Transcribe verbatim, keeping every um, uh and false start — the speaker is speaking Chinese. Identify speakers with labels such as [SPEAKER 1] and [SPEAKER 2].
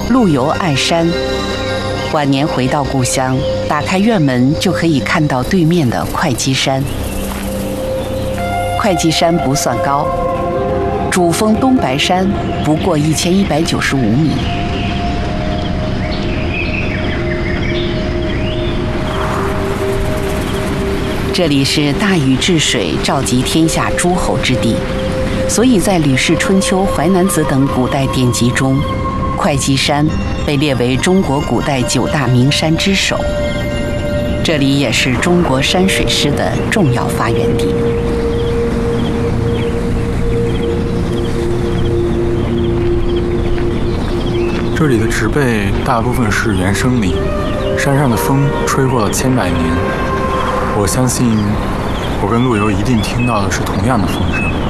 [SPEAKER 1] 陆游爱山，晚年回到故乡，打开院门就可以看到对面的会稽山。会稽山不算高，主峰东白山不过一千一百九十五米。这里是大禹治水、召集天下诸侯之地，所以在《吕氏春秋》《淮南子》等古代典籍中，会稽山被列为中国古代九大名山之首。这里也是中国山水诗的重要发源地。
[SPEAKER 2] 这里的植被大部分是原生林，山上的风吹过了千百年。我相信，我跟陆游一定听到的是同样的风声。